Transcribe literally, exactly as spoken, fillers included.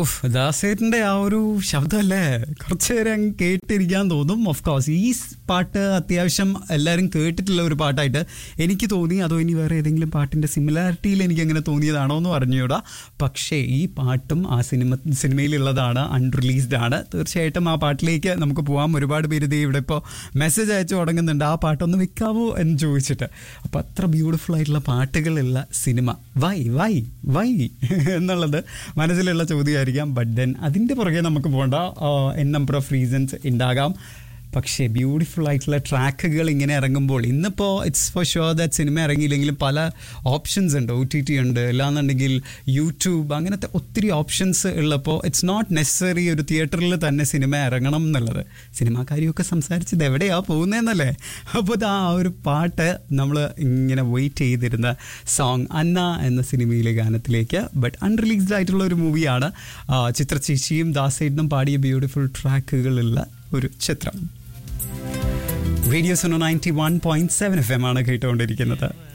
ഓഹ് ദാസേട്ടൻ്റെ ആ ഒരു ശബ്ദമല്ലേ കുറച്ച് നേരം അങ്ങ് കേട്ടിരിക്കാൻ തോന്നും. ഓഫ് കോഴ്സ് ഈ പാട്ട് അത്യാവശ്യം എല്ലാവരും കേട്ടിട്ടുള്ള ഒരു പാട്ടായിട്ട് എനിക്ക് തോന്നി. അതോ ഇനി വേറെ ഏതെങ്കിലും പാട്ടിൻ്റെ സിമിലാരിറ്റിയിൽ എനിക്ക് അങ്ങനെ തോന്നിയതാണോ എന്ന് പറഞ്ഞുകൂടാ. പക്ഷേ ഈ പാട്ടും ആ സിനിമ സിനിമയിലുള്ളതാണ്, അൺറിലീസ്ഡ് ആണ്. തീർച്ചയായിട്ടും ആ പാട്ടിലേക്ക് നമുക്ക് പോകാം. ഒരുപാട് പേര് ദേ ഇവിടെ ഇപ്പോൾ മെസ്സേജ് അയച്ചു തുടങ്ങുന്നുണ്ട്, ആ പാട്ടൊന്ന് വെക്കാവോ എന്ന് ചോദിച്ചിട്ട്. അപ്പോൾ അത്ര ബ്യൂട്ടിഫുൾ ആയിട്ടുള്ള പാട്ടുകളുള്ള സിനിമ വൈ വൈ വൈ എന്നുള്ളത് മനസ്സിലുള്ള ചോദ്യമായിരിക്കാം. ബട്ട് ദെൻ അതിൻ്റെ പുറകെ നമുക്ക് പോകേണ്ട എൻ നമ്പർ ഓഫ് റീസൺസ് ഉണ്ടാകാം. പക്ഷേ ബ്യൂട്ടിഫുൾ ആയിട്ടുള്ള ട്രാക്കുകൾ ഇങ്ങനെ ഇറങ്ങുമ്പോൾ ഇന്നിപ്പോൾ it's for sure that cinema ഇറങ്ങിയില്ലെങ്കിലും പല ഓപ്ഷൻസ് ഉണ്ട്. ഒ ടി ടി ഉണ്ട്, അല്ലാന്നുണ്ടെങ്കിൽ യൂട്യൂബ്, അങ്ങനത്തെ ഒത്തിരി ഓപ്ഷൻസ് ഉള്ളപ്പോൾ ഇറ്റ്സ് നോട്ട് നെസസറി ഒരു തിയേറ്ററിൽ തന്നെ സിനിമ ഇറങ്ങണം എന്നുള്ളത്. സിനിമാക്കാരിയൊക്കെ സംസാരിച്ചത് എവിടെയാണ് പോകുന്നതെന്നല്ലേ. അപ്പോൾ ഇത് ആ ഒരു പാട്ട് നമ്മൾ ഇങ്ങനെ വെയിറ്റ് ചെയ്തിരുന്ന സോങ് അന്ന എന്ന സിനിമയിലെ ഗാനത്തിലേക്ക്. ബട്ട് അൺറിലീസ്ഡ് ആയിട്ടുള്ള ഒരു മൂവിയാണ്. ചിത്രചേച്ചിയും ദാസേട്ടനും പാടിയ ബ്യൂട്ടിഫുൾ ട്രാക്കുകളുള്ള ഒരു ചിത്രം. Radio Suno ninety one point seven F M ആണ് കേട്ടുകൊണ്ടിരിക്കുന്നത്.